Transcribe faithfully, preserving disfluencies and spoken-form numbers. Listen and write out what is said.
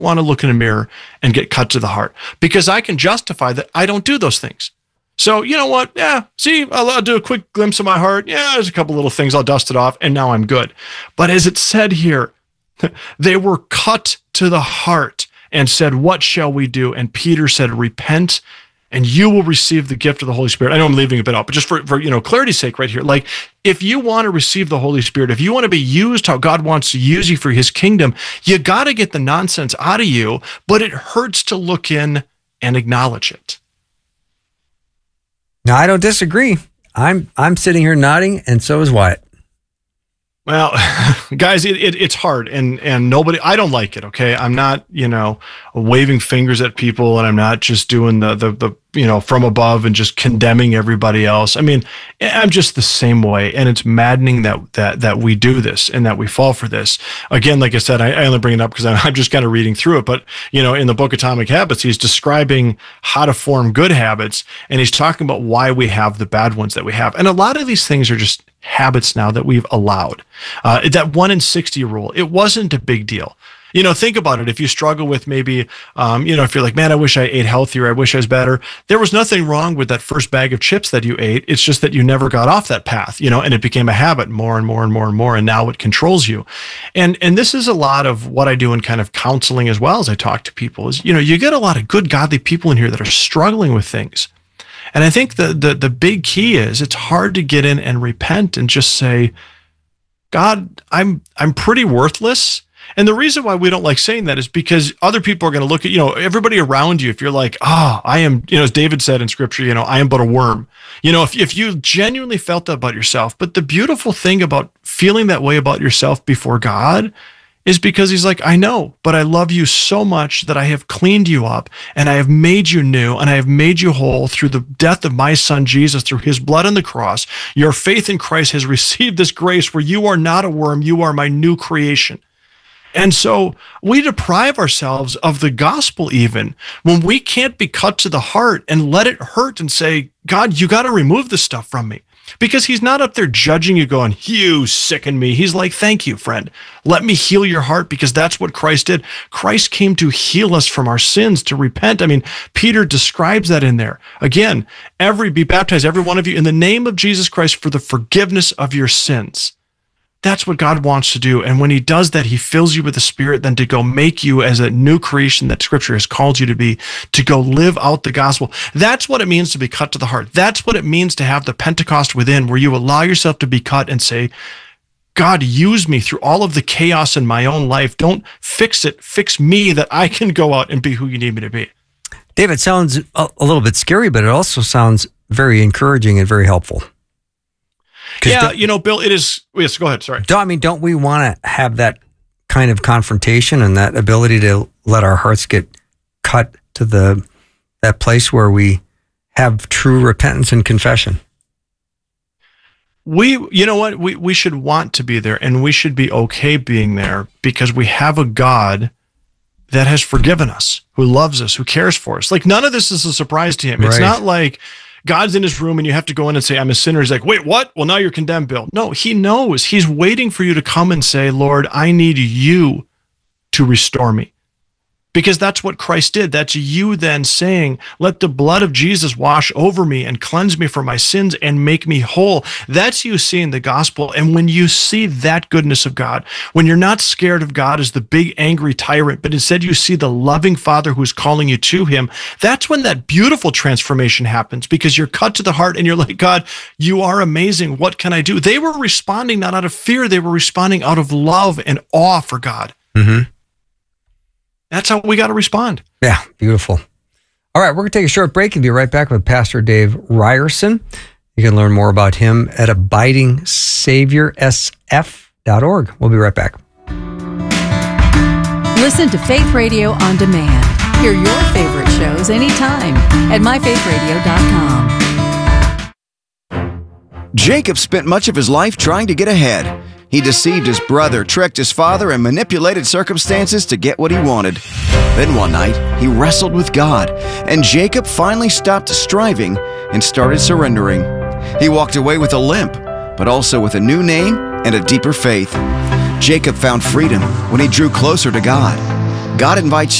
want to look in a mirror and get cut to the heart because I can justify that I don't do those things. So, you know what? Yeah, see, I'll, I'll do a quick glimpse of my heart. Yeah, there's a couple little things. I'll dust it off, and now I'm good. But as it said here, they were cut to the heart and said, what shall we do? And Peter said, repent, and you will receive the gift of the Holy Spirit. I know I'm leaving a bit out, but just for, for you know clarity's sake right here, like if you want to receive the Holy Spirit, if you want to be used how God wants to use you for his kingdom, you got to get the nonsense out of you, but it hurts to look in and acknowledge it. No, I don't disagree. I'm I'm sitting here nodding, and so is Wyatt. Well, guys, it, it, it's hard, and and nobody, I don't like it, okay? I'm not, you know, waving fingers at people, and I'm not just doing the, the, the you know, from above and just condemning everybody else. I mean, I'm just the same way, and it's maddening that that that we do this and that we fall for this. Again, like I said, I, I only bring it up because I'm, I'm just kind of reading through it, but, you know, in the book Atomic Habits, he's describing how to form good habits, and he's talking about why we have the bad ones that we have. And a lot of these things are just habits now that we've allowed. Uh, that one in sixty rule, it wasn't a big deal. You know, think about it. If you struggle with maybe, um, you know, if you're like, man, I wish I ate healthier. I wish I was better. There was nothing wrong with that first bag of chips that you ate. It's just that you never got off that path, you know, and it became a habit more and more and more and more. And now it controls you. And, and this is a lot of what I do in kind of counseling as well as I talk to people is, you know, you get a lot of good, godly people in here that are struggling with things. And I think the, the, the big key is it's hard to get in and repent and just say, God, I'm, I'm pretty worthless. And the reason why we don't like saying that is because other people are going to look at, you know, everybody around you. If you're like, oh, I am, you know, as David said in scripture, you know, I am but a worm. You know, if, if you genuinely felt that about yourself, but the beautiful thing about feeling that way about yourself before God is because he's like, I know, but I love you so much that I have cleaned you up and I have made you new and I have made you whole through the death of my son, Jesus, through his blood on the cross. Your faith in Christ has received this grace where you are not a worm. You are my new creation. And so we deprive ourselves of the gospel even when we can't be cut to the heart and let it hurt and say, God, you got to remove this stuff from me. Because he's not up there judging you going, you sicken me. He's like, thank you, friend. Let me heal your heart because that's what Christ did. Christ came to heal us from our sins, to repent. I mean, Peter describes that in there. Again, every be baptized, every one of you, in the name of Jesus Christ for the forgiveness of your sins. That's what God wants to do. And when he does that, he fills you with the Spirit then to go make you as a new creation that Scripture has called you to be, to go live out the gospel. That's what it means to be cut to the heart. That's what it means to have the Pentecost within, where you allow yourself to be cut and say, God, use me through all of the chaos in my own life. Don't fix it. Fix me that I can go out and be who you need me to be. David, sounds a, a little bit scary, but it also sounds very encouraging and very helpful. Yeah, the, you know, Bill, it is. Yes, go ahead. Sorry. Don't, I mean, don't we want to have that kind of confrontation and that ability to let our hearts get cut to the that place where we have true repentance and confession? We, you know what, we we should want to be there, and we should be okay being there because we have a God that has forgiven us, who loves us, who cares for us. Like, none of this is a surprise to him. It's right. not like God's in his room and you have to go in and say, I'm a sinner. He's like, wait, what? Well, now you're condemned, Bill. No, he knows. He's waiting for you to come and say, Lord, I need you to restore me. Because that's what Christ did. That's you then saying, let the blood of Jesus wash over me and cleanse me from my sins and make me whole. That's you seeing the gospel. And when you see that goodness of God, when you're not scared of God as the big angry tyrant, but instead you see the loving Father who's calling you to him, that's when that beautiful transformation happens, because you're cut to the heart and you're like, God, you are amazing. What can I do? They were responding not out of fear. They were responding out of love and awe for God. Mm-hmm. That's how we got to respond. Yeah, beautiful. All right, we're going to take a short break and be right back with Pastor Dave Ryerson. You can learn more about him at abiding savior s f dot org. We'll be right back. Listen to Faith Radio on demand. Hear your favorite shows anytime at my faith radio dot com. Jacob spent much of his life trying to get ahead. He deceived his brother, tricked his father, and manipulated circumstances to get what he wanted. Then one night, he wrestled with God, and Jacob finally stopped striving and started surrendering. He walked away with a limp, but also with a new name and a deeper faith. Jacob found freedom when he drew closer to God. God invites